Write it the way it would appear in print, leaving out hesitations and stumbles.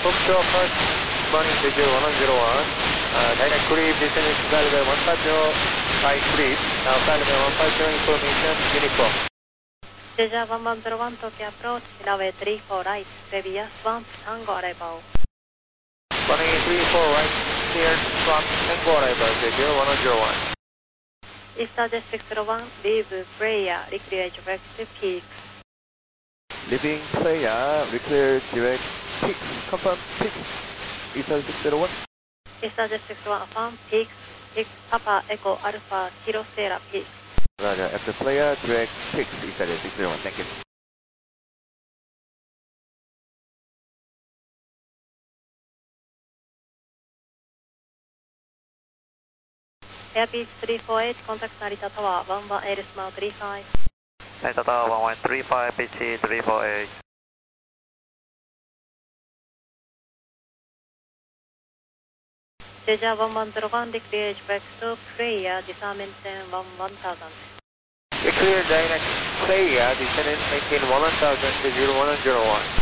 Foxtrot first, running visual 101. Direct creep, descending to Galloway 150, high creep. Now Galloway 150, information, uniform. Jaja 1101, Tokyo approach, runway 34 right, Previa Swamp, Tango arrival. Runway 34 right, clear, Swamp, Tango arrival, visual 101. Eastern 601, leave Freya, recreate direct to peak. Leaving Freya, declare direct peak. Confirm peak. Eastern 601. Eastern 601, affirm peak, Papa Echo Alpha, Kilo Sierra peak. Roger, after Freya, direct peak. Eastern 601. Thank you. Airbus 348, contact Narita Tower, 11 small 35. Narita Tower 1135, PC 348. Jaja 1101, declare direct to Freya, disarmament 1000. Declare direct Freya, descending maintain 1000, visual 101.